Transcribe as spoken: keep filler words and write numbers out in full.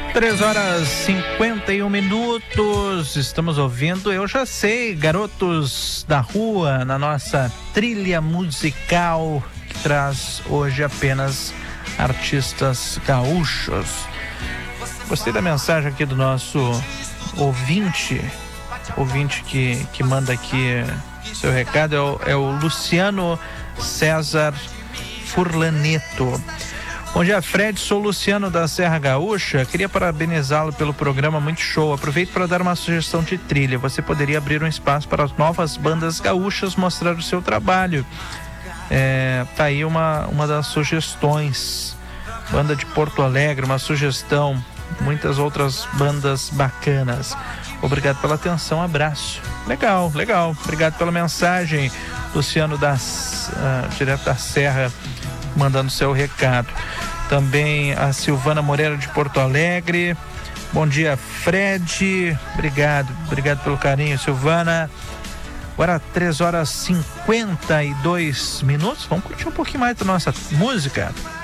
Três horas e cinquenta e um minutos, estamos ouvindo Eu Já Sei, Garotos da Rua, na nossa trilha musical, que traz hoje apenas artistas gaúchos. Gostei da mensagem aqui do nosso ouvinte, ouvinte que, que manda aqui seu recado, é o, é o Luciano César Furlaneto. Bom dia, Fred, sou Luciano da Serra Gaúcha, queria parabenizá-lo pelo programa muito show. Aproveito para dar uma sugestão de trilha. Você poderia abrir um espaço para as novas bandas gaúchas mostrar o seu trabalho. É, tá aí uma, uma das sugestões. Banda de Porto Alegre, uma sugestão. Muitas outras bandas bacanas. Obrigado pela atenção, abraço. Legal, legal. Obrigado pela mensagem, Luciano das, uh, direto da Serra, mandando seu recado. Também a Silvana Moreira de Porto Alegre. Bom dia, Fred. Obrigado, obrigado pelo carinho, Silvana. Agora três horas e cinquenta e dois minutos. Vamos curtir um pouquinho mais da nossa música.